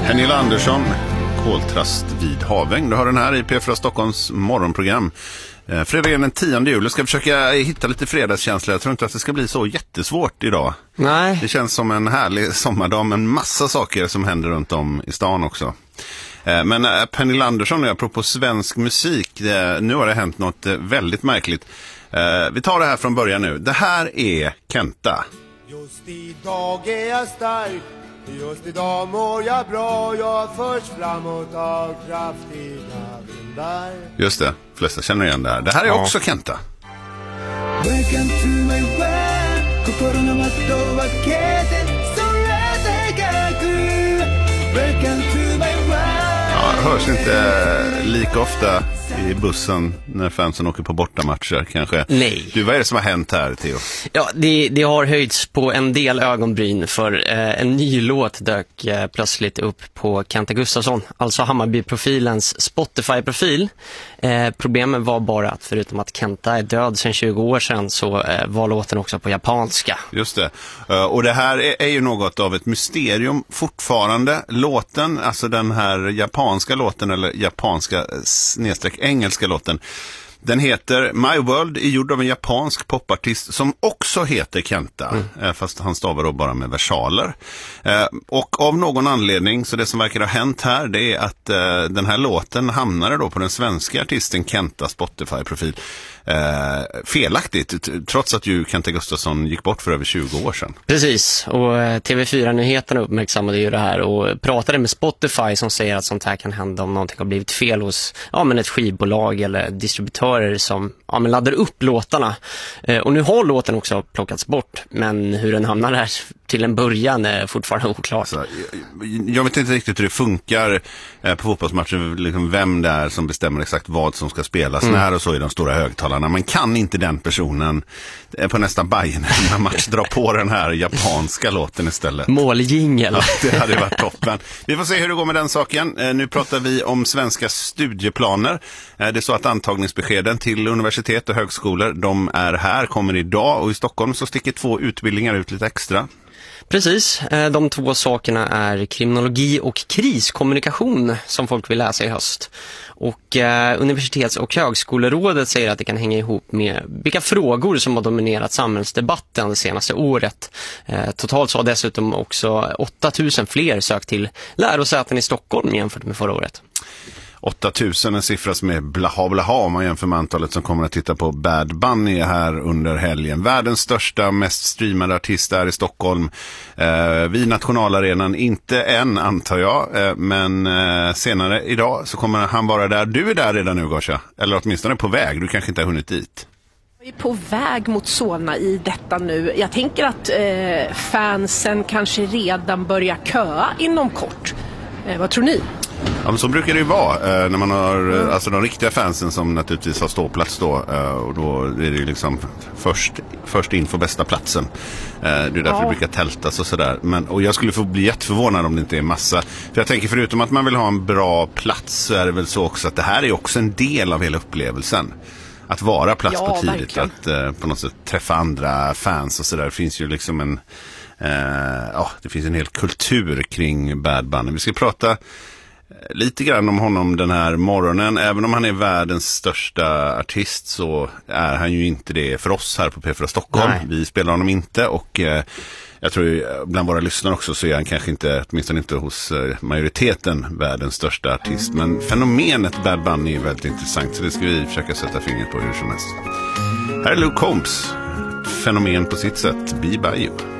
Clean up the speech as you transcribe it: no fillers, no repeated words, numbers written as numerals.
Pernilla Andersson, Koltrast vid Haväng. Du har den här i P4 Stockholms morgonprogram. Fredagen den 10 juli. Jag ska försöka hitta lite fredagskänsla. Jag tror inte att det ska bli så jättesvårt idag. Nej. Det känns som en härlig sommardag med en massa saker som händer runt om i stan också. Men Pernilla Andersson, apropå svensk musik, nu har det hänt något väldigt märkligt. Vi tar det här från början nu. Det här är Kenta. Just idag är jag stark, just idag mår jag bra, jag förs framåt av kraftiga vindar. Just det, flesta känner igen det här. Det här är också Kenta. Welcome to my world, kokoro no matto wa kete, sorete welcome to my world. Ja, det hörs inte lika ofta i bussen när fansen åker på bortamatcher kanske. Nej. Du, vad är det som har hänt här, Theo? Ja, det har höjts på en del ögonbryn för en ny låt dök plötsligt upp på Kenta Gustafsson, alltså Hammarby-profilens Spotify-profil. Problemet var bara att förutom att Kenta är död sedan 20 år sedan så var låten också på japanska. Just det. Och det här är ju något av ett mysterium fortfarande. Låten, alltså den här japanska låten eller japanska engelska låten, den heter My World, är gjord av en japansk popartist som också heter Kenta, fast han stavar då bara med versaler. Och av någon anledning, så det som verkar ha hänt här, det är att den här låten hamnade då på den svenska artisten Kenta Spotify-profil. Felaktigt, trots att ju Kenta Gustafsson gick bort för över 20 år sedan. Precis, och TV4-nyheterna uppmärksammade ju det här och pratade med Spotify som säger att sånt här kan hända om någonting har blivit fel hos ett skivbolag eller distributörer som laddar upp låtarna. Och nu har låten också plockats bort, men hur den hamnar där till en början är fortfarande oklart. Alltså, jag vet inte riktigt hur det funkar på fotbollsmatcher, liksom vem det är som bestämmer exakt vad som ska spelas. När och så i de stora högtalarna. Man kan inte den personen på nästan Bayern när match dra på den här japanska låten istället. Måljingel. Ja, det hade varit toppen. Vi får se hur det går med den saken. Nu pratar vi om svenska studieplaner. Det är så att antagningsbeskeden till universitet och högskolor, de är här, kommer idag, och i Stockholm så sticker 2 utbildningar ut lite extra. Precis, de 2 sakerna är kriminologi och kriskommunikation som folk vill läsa i höst. Och Universitets- och högskolerådet säger att det kan hänga ihop med vilka frågor som har dominerat samhällsdebatten det senaste året. Totalt så har dessutom också 8000 fler sökt till lärosäten i Stockholm jämfört med förra året. 8000, en siffra som är blaha om man jämför med antalet som kommer att titta på Bad Bunny här under helgen. Världens största, mest streamade artist är i Stockholm. Vid nationalarenan, inte än antar jag, men senare idag så kommer han vara där. Du är där redan nu, Gosha, eller åtminstone på väg, du kanske inte har hunnit dit. Jag är på väg mot Solna i detta nu. Jag tänker att fansen kanske redan börjar köa inom kort. Vad tror ni? Ja, men så brukar det ju vara när man har alltså de riktiga fansen som naturligtvis har ståplats då, och då är det ju liksom först in för bästa platsen. Det är därför det brukar tältas och sådär. Och jag skulle få bli jätteförvånad om det inte är massa. För jag tänker, förutom att man vill ha en bra plats, så är det väl så också att det här är också en del av hela upplevelsen. Att vara plats på tidigt, verkligen. Att på något sätt träffa andra fans och sådär. Det finns ju liksom det finns en hel kultur kring Bad Bunny. Vi ska prata lite grann om honom den här morgonen. Även om han är världens största artist så är han ju inte det för oss här på P4 Stockholm. Nej. Vi spelar honom inte, och jag tror bland våra lyssnare också så är han kanske inte, åtminstone inte hos majoriteten, världens största artist. Men fenomenet Bad Bunny är väldigt intressant, så det ska vi försöka sätta fingret på hur som helst. Här är Luke Combs, fenomen på sitt sätt, Be By You.